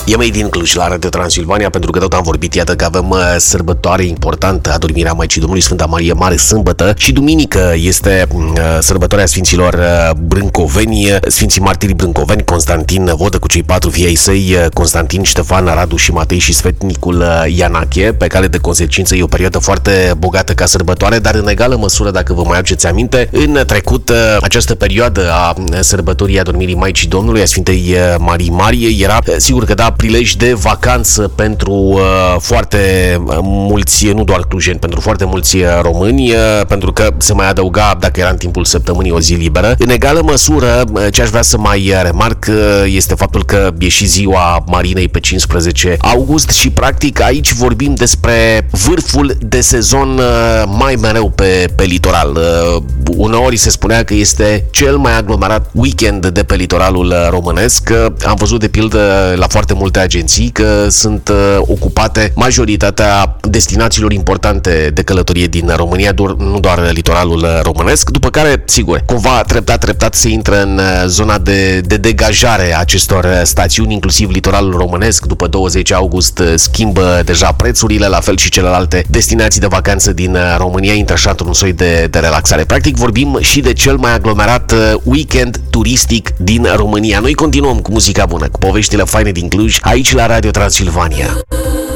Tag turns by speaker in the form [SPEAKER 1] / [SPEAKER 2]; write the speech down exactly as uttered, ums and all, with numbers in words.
[SPEAKER 1] E mai din Cluj la Radio Transilvania, pentru că tot am vorbit, iată că avem uh, sărbătoare importantă, Adormirea Maicii Domnului, Sfânta Marie Mare, sâmbătă, și duminică este uh, sărbătoarea Sfinților uh, Brâncoveni, Sfinții Martirii Brâncoveni, Constantin Vodă cu cei patru fii ai săi, uh, Constantin, Ștefan, Radu și Matei, și sfetnicul uh, Ianache. Pe cale de consecință e o perioadă foarte bogată ca sărbătoare, dar în egală măsură, dacă vă mai aduceți aminte, în trecut uh, această perioadă a sărbătorii Adormirii Maicii Domnului, a Sfintei uh, Marii Mari, era uh, sigur că da, prilej de vacanță pentru uh, foarte mulți, nu doar clujeni, pentru foarte mulți români, uh, pentru că se mai adăuga, dacă era în timpul săptămânii, o zi liberă. În egală măsură, ce aș vrea să mai remarc uh, este faptul că e și ziua Marinei pe cincisprezece august și practic aici vorbim despre vârful de sezon uh, mai mereu pe, pe litoral. Uh, uneori se spunea că este cel mai aglomerat weekend de pe litoralul românesc. Uh, am văzut de pildă la foarte multe agenții că sunt uh, ocupate majoritatea destinațiilor importante de călătorie din România, doar, nu doar litoralul românesc, după care, sigur, cumva treptat, treptat se intră în zona de, de degajare a acestor stațiuni, inclusiv litoralul românesc. După douăzeci august schimbă deja prețurile, la fel și celelalte destinații de vacanță din România intră așa într-un soi de, de relaxare. Practic vorbim și de cel mai aglomerat weekend turistic din România. Noi continuăm cu muzica bună, cu poveștile faine din Cluj, aici la Radio Transilvania.